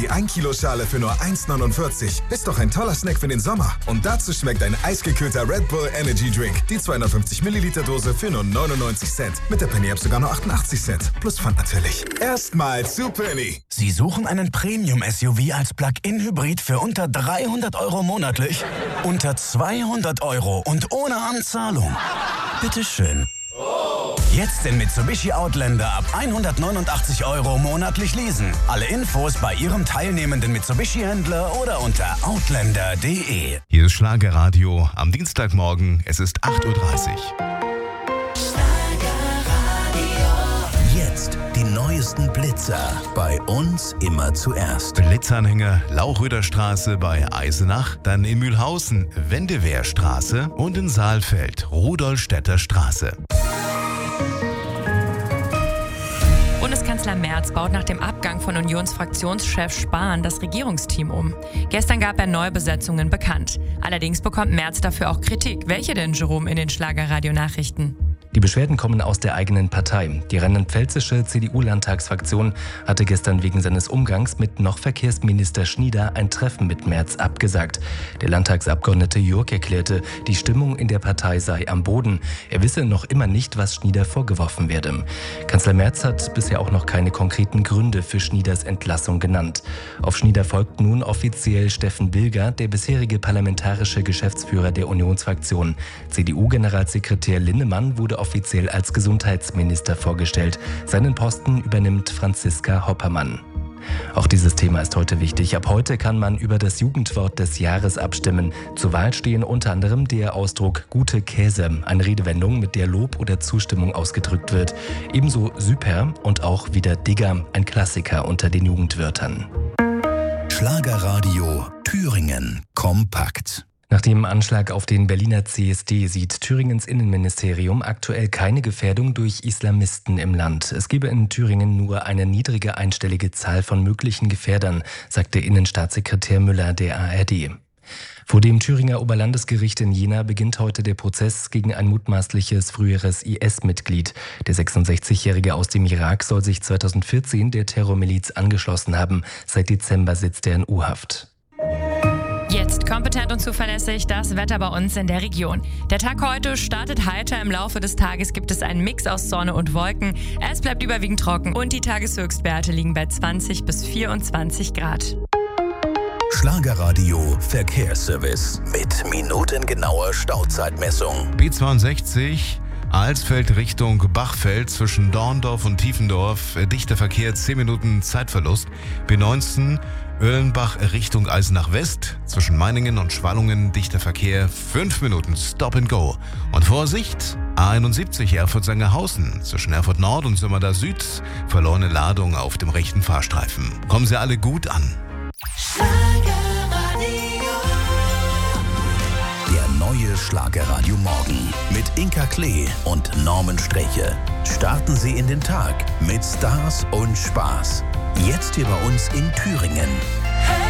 Die 1 Kilo Schale für nur 1,49. Ist doch ein toller Snack für den Sommer. Und dazu schmeckt ein eisgekühlter Red Bull Energy Drink. Die 250 Milliliter Dose für nur 99 Cent. Mit der Penny-App sogar nur 88 Cent. Plus Pfand natürlich. Erstmal zu Penny. Sie suchen einen Premium-SUV als Plug-in-Hybrid für unter 300 € monatlich? Unter 200 € und ohne Anzahlung? Bitteschön. Jetzt den Mitsubishi Outlander ab 189 € monatlich leasen. Alle Infos bei Ihrem teilnehmenden Mitsubishi-Händler oder unter outlander.de. Hier ist Schlagerradio am Dienstagmorgen. Es ist 8:30 Uhr. Jetzt die neuesten Blitzer. Bei uns immer zuerst. Blitzanhänger Lauchröder Straße bei Eisenach, dann in Mühlhausen Wendewehrstraße und in Saalfeld Rudolstädter Straße. Bundeskanzler Merz baut nach dem Abgang von Unionsfraktionschef Spahn das Regierungsteam um. Gestern gab er Neubesetzungen bekannt. Allerdings bekommt Merz dafür auch Kritik. Welche denn, Jerome, in den Schlagerradio-Nachrichten? Die Beschwerden kommen aus der eigenen Partei. Die rheinland-pfälzische CDU-Landtagsfraktion hatte gestern wegen seines Umgangs mit noch Verkehrsminister Schnieder ein Treffen mit Merz abgesagt. Der Landtagsabgeordnete Jürg erklärte, die Stimmung in der Partei sei am Boden. Er wisse noch immer nicht, was Schnieder vorgeworfen werde. Kanzler Merz hat bisher auch noch keine konkreten Gründe für Schnieders Entlassung genannt. Auf Schnieder folgt nun offiziell Steffen Bilger, der bisherige parlamentarische Geschäftsführer der Unionsfraktion. CDU-Generalsekretär Linnemann wurde offiziell als Gesundheitsminister vorgestellt. Seinen Posten übernimmt Franziska Hoppermann. Auch dieses Thema ist heute wichtig. Ab heute kann man über das Jugendwort des Jahres abstimmen. Zur Wahl stehen unter anderem der Ausdruck gute Käse, eine Redewendung, mit der Lob oder Zustimmung ausgedrückt wird. Ebenso super und auch wieder Digger, ein Klassiker unter den Jugendwörtern. Schlagerradio Thüringen kompakt. Nach dem Anschlag auf den Berliner CSD sieht Thüringens Innenministerium aktuell keine Gefährdung durch Islamisten im Land. Es gebe in Thüringen nur eine niedrige einstellige Zahl von möglichen Gefährdern, sagte Innenstaatssekretär Müller der ARD. Vor dem Thüringer Oberlandesgericht in Jena beginnt heute der Prozess gegen ein mutmaßliches früheres IS-Mitglied. Der 66-Jährige aus dem Irak soll sich 2014 der Terrormiliz angeschlossen haben. Seit Dezember sitzt er in U-Haft. Jetzt kompetent und zuverlässig das Wetter bei uns in der Region. Der Tag heute startet heiter. Im Laufe des Tages gibt es einen Mix aus Sonne und Wolken. Es bleibt überwiegend trocken und die Tageshöchstwerte liegen bei 20 bis 24 Grad. Schlagerradio Verkehrsservice mit minutengenauer Stauzeitmessung. B62 Alsfeld Richtung Bachfeld zwischen Dorndorf und Tiefendorf. Dichter Verkehr, 10 Minuten Zeitverlust. B19 Oehlenbach Richtung Eisenach West. Zwischen Meiningen und Schwallungen dichter Verkehr, 5 Minuten Stop and Go. Und Vorsicht, A71 Erfurt-Sangerhausen. Zwischen Erfurt Nord und Sömmerda Süd. Verlorene Ladung auf dem rechten Fahrstreifen. Kommen Sie alle gut an. Der neue Schlagerradio Morgen mit Inka Klee und Norman Streche. Starten Sie in den Tag mit Stars und Spaß. Jetzt hier bei uns in Thüringen.